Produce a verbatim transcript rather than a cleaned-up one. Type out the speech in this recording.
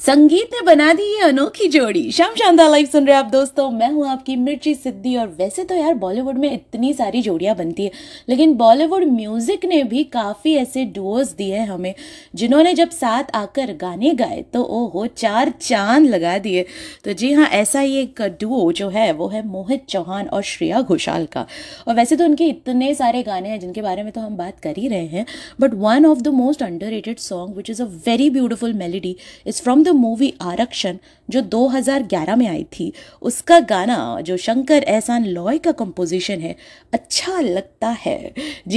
संगीत ने बना दी ये अनोखी जोड़ी। शाम शानदार लाइव सुन रहे हैं आप दोस्तों, मैं हूं आपकी मिर्ची सिद्धि। और वैसे तो यार बॉलीवुड में इतनी सारी जोड़ियां बनती है, लेकिन बॉलीवुड म्यूजिक ने भी काफी ऐसे डुओज दिए हमें जिन्होंने जब साथ आकर गाने गाए तो ओ हो चार चांद लगा दिए। तो जी हाँ, ऐसा ही एक डुओ जो है वो है मोहित चौहान और श्रेया घोषाल का। और वैसे तो उनके इतने सारे गाने हैं जिनके बारे में तो हम बात कर ही रहे हैं, but one of the most underrated song which is a very beautiful melody is from the movie आरक्षण, जो दो हज़ार ग्यारह में आई थी। उसका गाना जो शंकर एहसान लॉय का कंपोजिशन है, अच्छा लगता है जी।